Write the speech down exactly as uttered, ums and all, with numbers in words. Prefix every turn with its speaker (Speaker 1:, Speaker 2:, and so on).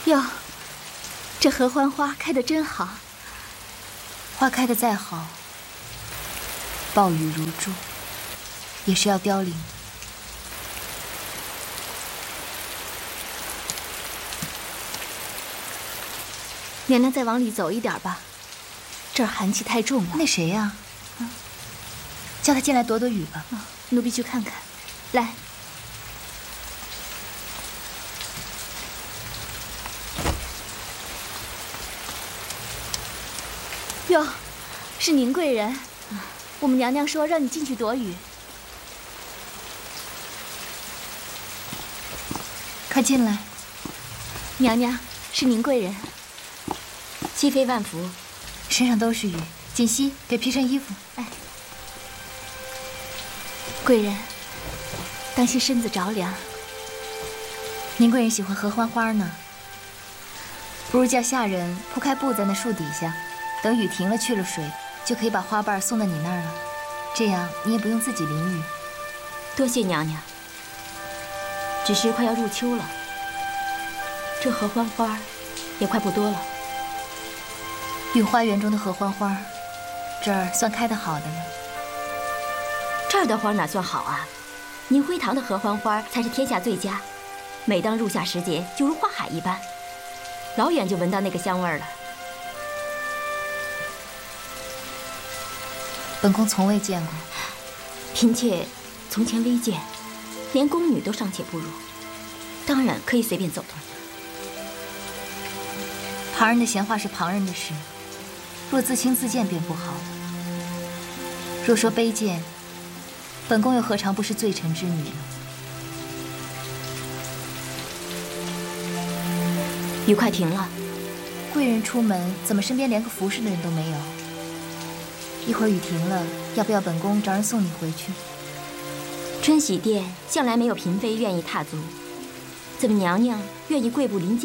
Speaker 1: 哟，这合欢花开得真好。
Speaker 2: 花开得再好，暴雨如注，也是要凋零。
Speaker 1: 娘娘再往里走一点吧，这儿寒气太重了。
Speaker 2: 那谁呀、啊？嗯，叫他进来躲躲雨吧。
Speaker 1: 哦，奴婢去看看。来。 哟，是宁贵人，我们娘娘说让你进去躲雨。
Speaker 2: 快进来，
Speaker 1: 娘娘，是宁贵人。
Speaker 2: 熹妃万福，身上都是雨，锦汐给披身衣服。
Speaker 1: 哎，贵人，当心身子着凉。
Speaker 2: 宁贵人喜欢合欢花呢，不如叫下人铺开布在那树底下。 等雨停了，去了水，就可以把花瓣送到你那儿了。这样你也不用自己淋雨。
Speaker 3: 多谢娘娘。只是快要入秋了，这合欢花也快不多了。
Speaker 2: 御花园中的合欢花，这儿算开得好的了。
Speaker 3: 这儿的花哪算好啊？宁辉堂的合欢花才是天下最佳，每当入夏时节，就如花海一般，老远就闻到那个香味儿了。
Speaker 2: 本宫从未见过，
Speaker 3: 嫔妾从前微见，连宫女都尚且不如，当然可以随便走动。
Speaker 2: 旁人的闲话是旁人的事，若自轻自贱便不好。若说卑贱，本宫又何尝不是罪臣之女呢？
Speaker 3: 雨快停了，
Speaker 2: 贵人出门怎么身边连个服侍的人都没有？ 一会儿雨停了，要不要本宫找人送你回去？
Speaker 3: 春喜殿向来没有嫔妃愿意踏足，怎么娘娘愿意跪步临街？